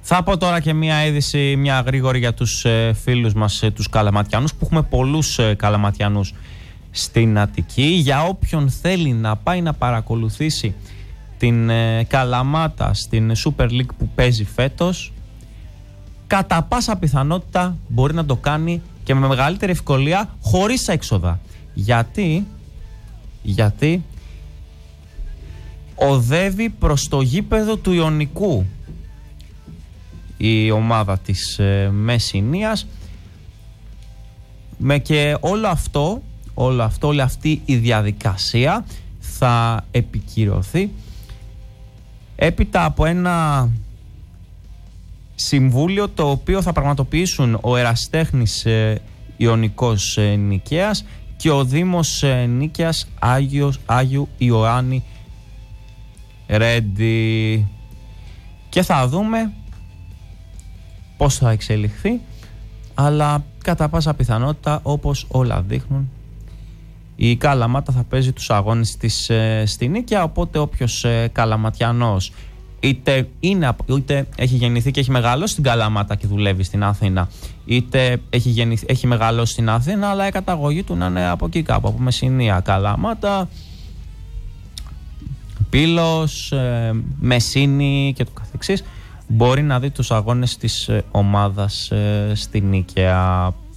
Θα πω τώρα και μια είδηση, μια γρήγορη για τους φίλους μας, τους Καλαματιανούς, που έχουμε πολλούς Καλαματιανούς στην Αττική. Για όποιον θέλει να πάει να παρακολουθήσει την Καλαμάτα στην Super League που παίζει φέτος, κατά πάσα πιθανότητα μπορεί να το κάνει και με μεγαλύτερη ευκολία, χωρίς έξοδα. Γιατί οδεύει προς το γήπεδο του Ιωνικού η ομάδα της Μεσσηνίας, και όλη αυτή η διαδικασία θα επικυρωθεί έπειτα από ένα συμβούλιο το οποίο θα πραγματοποιήσουν ο Ερασιτέχνης Ιωνικός Νικαίας και ο Δήμος Νίκαιας Άγιου Ιωάννη Ρέντι, και θα δούμε πώς θα εξελιχθεί, αλλά κατά πάσα πιθανότητα, όπως όλα δείχνουν, η Καλαμάτα θα παίζει τους αγώνες της στη Νίκαια, οπότε όποιος Καλαματιανός είτε έχει γεννηθεί και έχει μεγαλώσει στην Καλαμάτα και δουλεύει στην Αθήνα, είτε έχει μεγαλώσει στην Αθήνα αλλά η καταγωγή του να είναι από εκεί κάπου, από Μεσσηνία, Καλαμάτα, Πύλος, Μεσσήνη και το καθεξής, μπορεί να δει τους αγώνες της ομάδας στη Νίκαια.